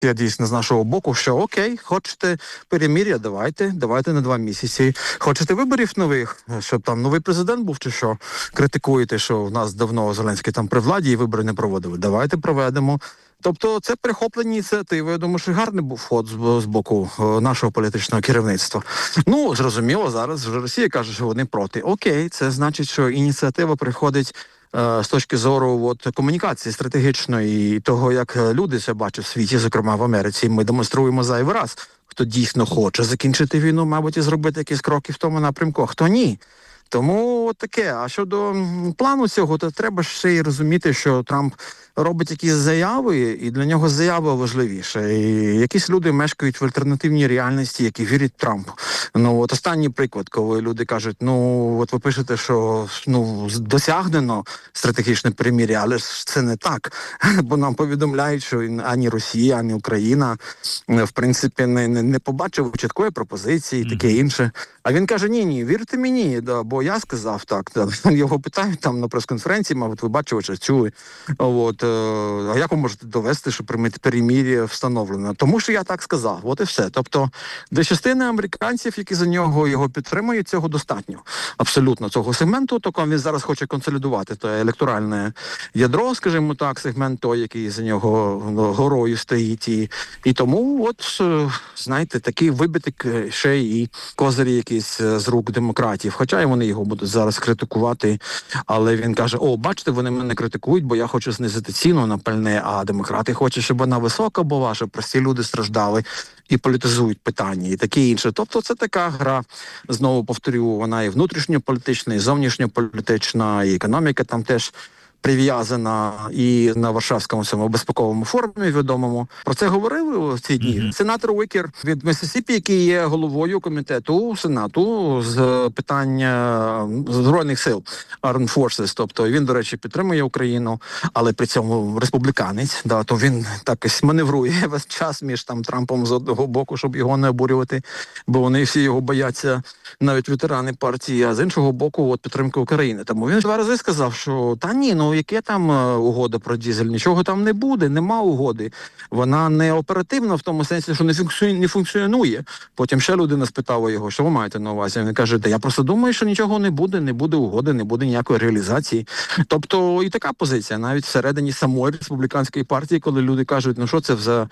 Я дійсно з нашого боку, що окей, хочете перемир'я, давайте на 2 місяці. Хочете виборів нових, щоб там новий президент був чи що? Критикуєте, що в нас давно Зеленський там при владі і вибори не проводили. Давайте проведемо. Тобто це перехоплені ініціативи. Я думаю, що гарний був ход з боку нашого політичного керівництва. Ну, зрозуміло, зараз вже Росія каже, що вони проти. Окей, це значить, що ініціатива приходить з точки зору комунікації стратегічної і того, як люди це бачать в світі, зокрема в Америці. Ми демонструємо зайвий раз, хто дійсно хоче закінчити війну, мабуть, і зробити якісь кроки в тому напрямку, а хто ні. Тому таке. А щодо плану цього, то треба ще й розуміти, що Трамп робить якісь заяви, і для нього заява важливіша. І якісь люди мешкають в альтернативній реальності, які вірять Трампу. Ну, от останній приклад, коли люди кажуть, ви пишете, що досягнено стратегічне перемир'я, але ж це не так. Бо нам повідомляють, що ані Росія, ані Україна, в принципі, не побачили чіткої пропозиції і таке інше. А він каже, ні, вірте мені, бо я сказав так. Його питають там на прес-конференції, мабуть, ви бачили, чи чули. А як ви можете довести, що перемир'я встановлено? Тому що я так сказав, от і все. Тобто, для частини американців, які за нього його підтримують, цього достатньо. Абсолютно цього сегменту, тільки він зараз хоче консолідувати те електоральне ядро, скажімо так, сегмент той, який за нього горою стоїть. І тому, знаєте, такий вибиток ще і козирі якісь з рук демократів. Хоча і вони його будуть зараз критикувати, але він каже, бачите, вони мене критикують, бо я хочу знизити ціну на пальне, а демократи хочуть, щоб вона висока була, щоб прості люди страждали і політизують питання, і таке інше. Тобто це така гра, знову повторю, вона і внутрішньополітична, і зовнішньополітична, і економіка там теж прив'язана, і на Варшавському цьому безпековому форумі відомому. Про це говорили в ці дні. Сенатор Уікер від Миссисіпі, який є головою комітету Сенату з питання Збройних сил, Armed Forces, тобто він, до речі, підтримує Україну, але при цьому республіканець, то він так маневрує весь час між Трампом з одного боку, щоб його не обурювати, бо вони всі його бояться, навіть ветерани партії, а з іншого боку, підтримка України. Тому він 2 рази сказав, що яке там угода про дизель, нічого там не буде, нема угоди. Вона не оперативна в тому сенсі, що не функціонує. Потім ще людина спитала його, що ви маєте на увазі? Він каже, я просто думаю, що нічого не буде угоди, не буде ніякої реалізації. Тобто і така позиція, навіть всередині самої республіканської партії, коли люди кажуть, що це за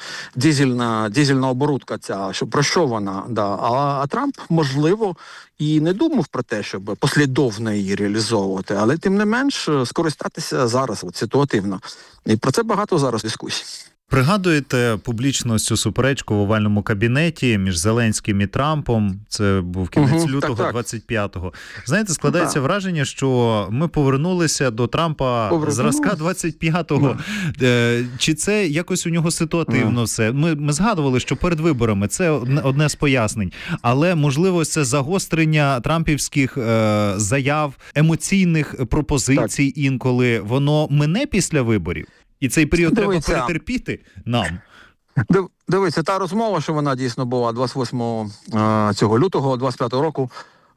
дизельна оборудка ця, про що вона? А Трамп, можливо, і не думав про те, щоб послідовно її реалізовувати, але тим не менш скористатися зараз ситуативно. І про це багато зараз дискусій. Пригадуєте публічно цю суперечку в овальному кабінеті між Зеленським і Трампом? Це був кінець лютого 25-го. Знаєте, складається враження, що ми повернулися до Трампа зразка 25-го. Чи це якось у нього ситуативно все? Ми згадували, що перед виборами це одне з пояснень. Але, можливо, це загострення трампівських заяв, емоційних пропозицій інколи, воно мине після виборів? І цей період треба перетерпіти нам. Дивіться, та розмова, що вона дійсно була 28 цього лютого 25-го року,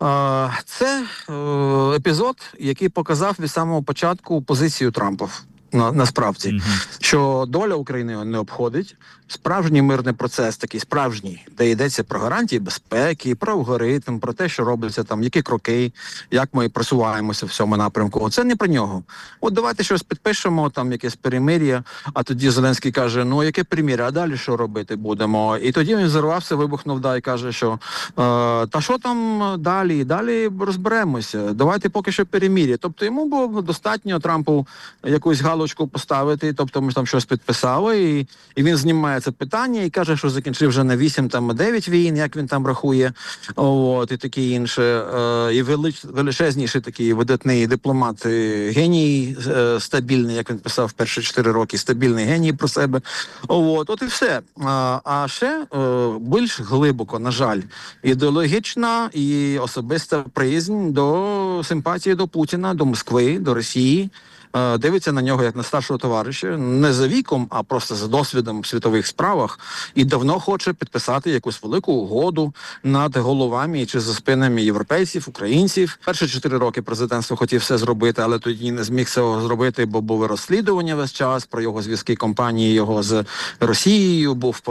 це епізод, який показав від самого початку позицію Трампа. Насправді, що доля України не обходить. Справжній мирний процес, такий справжній, де йдеться про гарантії безпеки, про алгоритм, про те, що робиться там, які кроки, як ми просуваємося в цьому напрямку. Це не про нього. Давайте щось підпишемо, там якесь перемир'я, а тоді Зеленський каже, яке перемир'я, а далі що робити будемо? І тоді він зірвався, вибухнув, і каже, що та що там далі розберемося, давайте поки що перемир'я. Тобто йому було достатньо Трампу якусь галочку поставити, тобто ми там щось підписали, і він знімає це питання і каже, що закінчив вже на 8 там 9 війн, як він там рахує, і таке інше. І величезніший такий видатний дипломат, геній стабільний, як він писав в перші 4 роки, стабільний геній про себе. От і все. А ще більш глибоко, на жаль, ідеологічна і особиста приязнь до симпатії до Путіна, до Москви, до Росії. дивиться на нього як на старшого товариша, не за віком, а просто за досвідом в світових справах, і давно хоче підписати якусь велику угоду над головами чи за спинами європейців, українців. Перші 4 роки президентство хотів все зробити, але тоді не зміг цього зробити, бо були розслідування весь час про його зв'язки компанії його з Росією, був